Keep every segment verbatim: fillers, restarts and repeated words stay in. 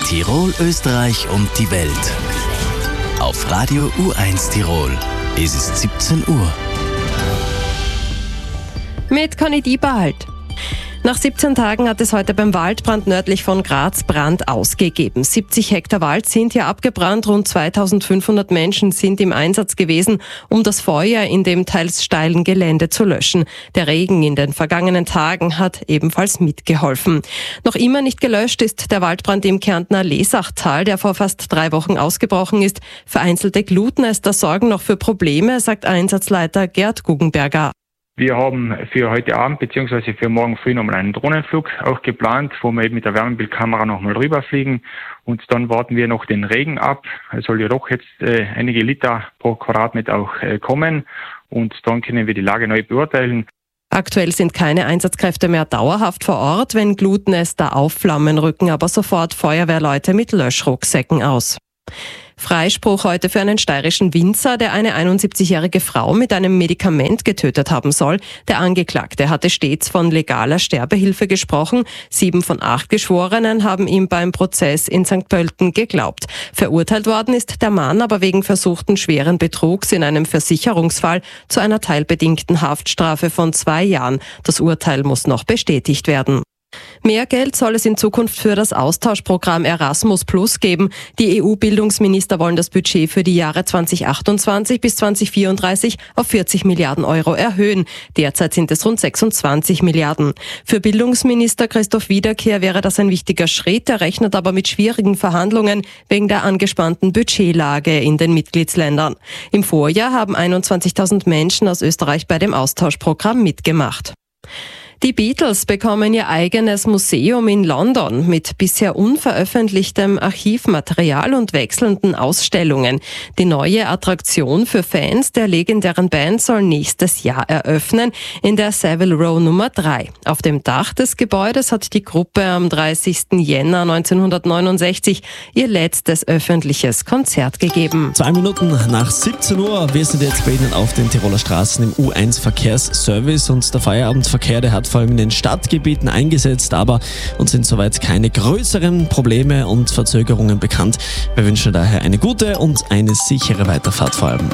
Tirol, Österreich und die Welt. Auf Radio U eins Tirol. Es ist siebzehn Uhr. Mit Conny Dieberhalt. Nach siebzehn Tagen hat es heute beim Waldbrand nördlich von Graz Brand ausgegeben. siebzig Hektar Wald sind hier abgebrannt, rund zweitausendfünfhundert Menschen sind im Einsatz gewesen, um das Feuer in dem teils steilen Gelände zu löschen. Der Regen in den vergangenen Tagen hat ebenfalls mitgeholfen. Noch immer nicht gelöscht ist der Waldbrand im Kärntner Lesachtal, der vor fast drei Wochen ausgebrochen ist. Vereinzelte Glutnester sorgen noch für Probleme, sagt Einsatzleiter Gerd Guggenberger. Wir haben für heute Abend bzw. für morgen früh nochmal einen Drohnenflug auch geplant, wo wir eben mit der Wärmebildkamera nochmal rüberfliegen, und dann warten wir noch den Regen ab. Es soll ja doch jetzt äh, einige Liter pro Quadratmeter auch äh, kommen, und dann können wir die Lage neu beurteilen. Aktuell sind keine Einsatzkräfte mehr dauerhaft vor Ort, wenn Glutnester aufflammen, rücken aber sofort Feuerwehrleute mit Löschrucksäcken aus. Freispruch heute für einen steirischen Winzer, der eine einundsiebzigjährige Frau mit einem Medikament getötet haben soll. Der Angeklagte hatte stets von legaler Sterbehilfe gesprochen. Sieben von acht Geschworenen haben ihm beim Prozess in Sankt Pölten geglaubt. Verurteilt worden ist der Mann aber wegen versuchten schweren Betrugs in einem Versicherungsfall zu einer teilbedingten Haftstrafe von zwei Jahren. Das Urteil muss noch bestätigt werden. Mehr Geld soll es in Zukunft für das Austauschprogramm Erasmus Plus geben. Die E U-Bildungsminister wollen das Budget für die Jahre zweitausendachtundzwanzig bis zweitausendvierunddreißig auf vierzig Milliarden Euro erhöhen. Derzeit sind es rund sechsundzwanzig Milliarden. Für Bildungsminister Christoph Wiederkehr wäre das ein wichtiger Schritt. Er rechnet aber mit schwierigen Verhandlungen wegen der angespannten Budgetlage in den Mitgliedsländern. Im Vorjahr haben einundzwanzigtausend Menschen aus Österreich bei dem Austauschprogramm mitgemacht. Die Beatles bekommen ihr eigenes Museum in London mit bisher unveröffentlichtem Archivmaterial und wechselnden Ausstellungen. Die neue Attraktion für Fans der legendären Band soll nächstes Jahr eröffnen, in der Savile Row Nummer drei. Auf dem Dach des Gebäudes hat die Gruppe am dreißigsten Jänner neunzehnhundertneunundsechzig ihr letztes öffentliches Konzert gegeben. Zwei Minuten nach siebzehn Uhr. Wir sind jetzt bei Ihnen auf den Tiroler Straßen im U eins Verkehrsservice, und der Feierabendverkehr, der hat vor allem in den Stadtgebieten eingesetzt, aber uns sind soweit keine größeren Probleme und Verzögerungen bekannt. Wir wünschen daher eine gute und eine sichere Weiterfahrt vor allem.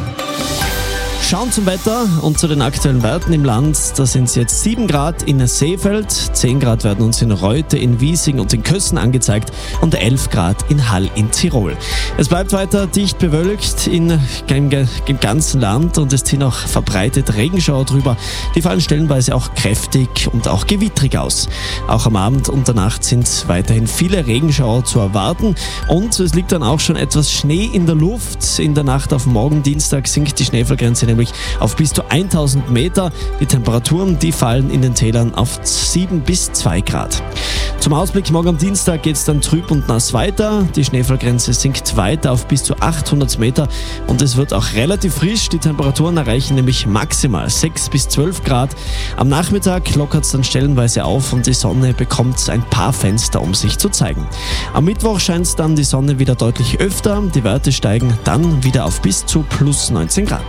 Schauen zum Wetter und zu den aktuellen Werten im Land. Da sind es jetzt sieben Grad in Seefeld, zehn Grad werden uns in Reute, in Wiesing und in Kössen angezeigt und elf Grad in Hall in Tirol. Es bleibt weiter dicht bewölkt in, im, im ganzen Land, und es ziehen auch verbreitet Regenschauer drüber. Die fallen stellenweise auch kräftig und auch gewittrig aus. Auch am Abend und der Nacht sind weiterhin viele Regenschauer zu erwarten, und es liegt dann auch schon etwas Schnee in der Luft. In der Nacht auf morgen Dienstag sinkt die Schneefallgrenze nämlich auf bis zu tausend Meter. Die Temperaturen, die fallen in den Tälern auf sieben bis zwei Grad. Zum Ausblick morgen am Dienstag geht es dann trüb und nass weiter. Die Schneefallgrenze sinkt weiter auf bis zu achthundert Meter, und es wird auch relativ frisch. Die Temperaturen erreichen nämlich maximal sechs bis zwölf Grad. Am Nachmittag lockert es dann stellenweise auf und die Sonne bekommt ein paar Fenster, um sich zu zeigen. Am Mittwoch scheint dann die Sonne wieder deutlich öfter. Die Werte steigen dann wieder auf bis zu plus neunzehn Grad.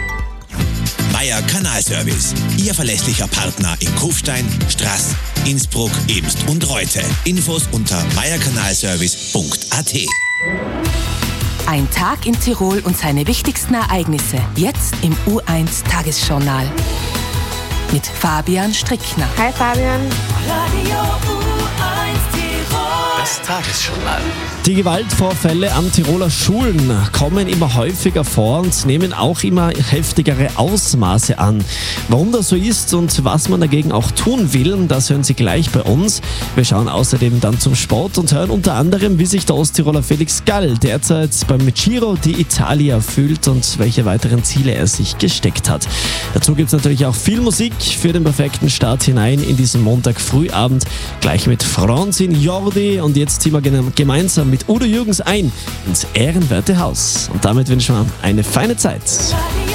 Meier Kanalservice, Ihr verlässlicher Partner in Kufstein, Straß, Innsbruck, Eemst und Reute. Infos unter meierkanalservice punkt a t. Ein Tag in Tirol und seine wichtigsten Ereignisse. Jetzt im U eins Tagesjournal. Mit Fabian Strickner. Hi Fabian. Radio U eins Tirol. Das Tagesjournal. Die Gewaltvorfälle an Tiroler Schulen kommen immer häufiger vor und nehmen auch immer heftigere Ausmaße an. Warum das so ist und was man dagegen auch tun will, das hören Sie gleich bei uns. Wir schauen außerdem dann zum Sport und hören unter anderem, wie sich der Osttiroler Felix Gall derzeit beim Giro d'Italia fühlt und welche weiteren Ziele er sich gesteckt hat. Dazu gibt es natürlich auch viel Musik für den perfekten Start hinein in diesen Montag-Frühabend. Gleich mit Franzin Jordi, und jetzt ziehen wir gemeinsam mit Udo Jürgens ein ins ehrenwerte Haus. Und damit wünschen wir eine feine Zeit.